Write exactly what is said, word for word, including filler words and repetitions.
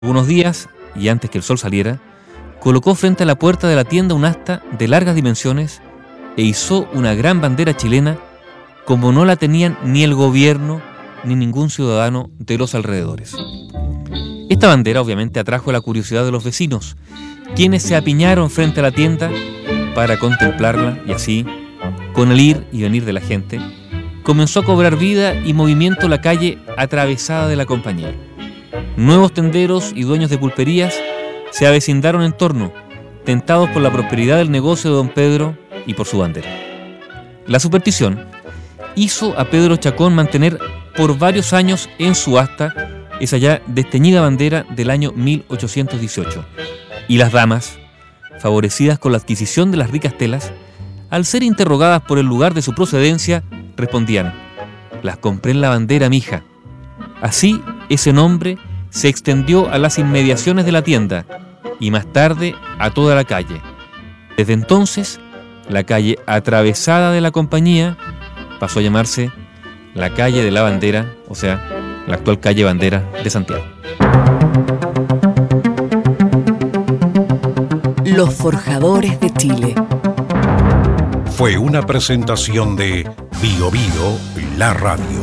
Algunos días, y antes que el sol saliera, colocó frente a la puerta de la tienda un asta de largas dimensiones e izó una gran bandera chilena como no la tenían ni el gobierno ni ningún ciudadano de los alrededores. Esta bandera obviamente atrajo la curiosidad de los vecinos, quienes se apiñaron frente a la tienda para contemplarla y así, con el ir y venir de la gente, comenzó a cobrar vida y movimiento la calle atravesada de la compañía. Nuevos tenderos y dueños de pulperías se avecindaron en torno, tentados por la prosperidad del negocio de don Pedro y por su bandera. La superstición hizo a Pedro Chacón mantener por varios años en su asta esa ya desteñida bandera del año mil ochocientos dieciocho. Y las damas, favorecidas con la adquisición de las ricas telas, al ser interrogadas por el lugar de su procedencia, respondían: «Las compré en la bandera, mija». Así, ese nombre se extendió a las inmediaciones de la tienda y más tarde a toda la calle. Desde entonces, la calle atravesada de la compañía pasó a llamarse la calle de la Bandera, o sea, la actual calle Bandera de Santiago. Los Forjadores de Chile. Fue una presentación de Bio Bio, la radio.